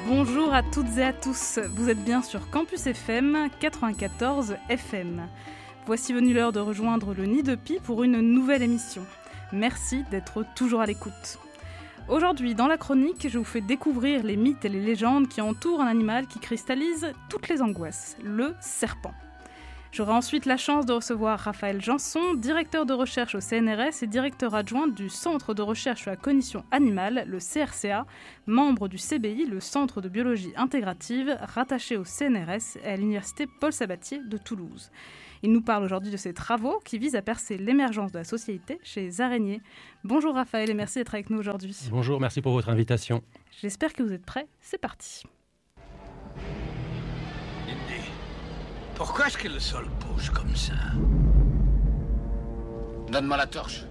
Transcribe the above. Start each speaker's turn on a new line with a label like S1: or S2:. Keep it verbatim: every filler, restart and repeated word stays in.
S1: Bonjour à toutes et à tous, vous êtes bien sur Campus F M quatre-vingt-quatorze F M. Voici venue l'heure de rejoindre le Nid de Pie pour une nouvelle émission. Merci d'être toujours à l'écoute. Aujourd'hui, dans la chronique, je vous fais découvrir les mythes et les légendes qui entourent un animal qui cristallise toutes les angoisses, le serpent. J'aurai ensuite la chance de recevoir Raphaël Janson, directeur de recherche au C N R S et directeur adjoint du Centre de recherche sur la cognition animale, le C R C A, membre du C B I, le Centre de biologie intégrative, rattaché au C N R S et à l'Université Paul Sabatier de Toulouse. Il nous parle aujourd'hui de ses travaux qui visent à percer l'émergence de la société chez les araignées. Bonjour Raphaël et merci d'être avec nous aujourd'hui.
S2: Bonjour, merci pour votre invitation.
S1: J'espère que vous êtes prêts, c'est parti.
S3: Indy, pourquoi est-ce que le sol bouge comme ça?
S4: Donne-moi la torche.